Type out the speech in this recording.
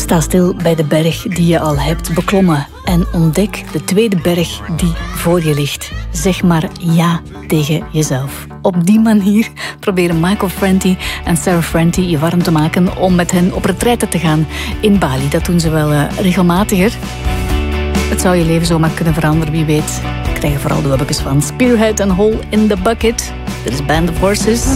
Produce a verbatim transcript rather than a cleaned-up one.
Sta stil bij de berg die je al hebt beklommen en ontdek de tweede berg die voor je ligt. Zeg maar ja tegen jezelf. Op die manier proberen Michael Franti en Sarah Franti je warm te maken om met hen op retraite te gaan in Bali. Dat doen ze wel uh, regelmatiger. Het zou je leven zomaar kunnen veranderen, wie weet. Ik krijg er vooral de webbekes van. Spearhead en Hole in the Bucket. Dit is Band of Horses.